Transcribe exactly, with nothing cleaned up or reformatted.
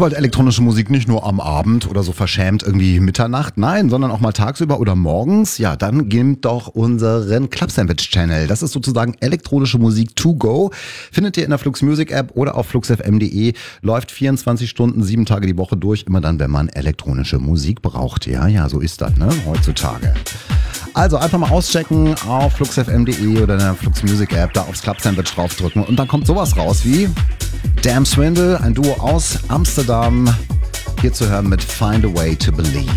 wollt elektronische Musik nicht nur am Abend oder so verschämt irgendwie Mitternacht, nein, sondern auch mal tagsüber oder morgens, ja, dann nehmt doch unseren Club Sandwich Channel. Das ist sozusagen elektronische Musik to go. Findet ihr in der Flux Music App oder auf flux f m punkt de. Läuft vierundzwanzig Stunden, sieben Tage die Woche durch, immer dann, wenn man elektronische Musik braucht. Ja, ja, so ist das, ne, heutzutage. Also einfach mal auschecken auf flux f m punkt de oder in der Flux Music App, da aufs Club Sandwich draufdrücken und dann kommt sowas raus wie Damn Swindle, ein Duo aus Amsterdam, hier zu hören mit Find a Way to Believe.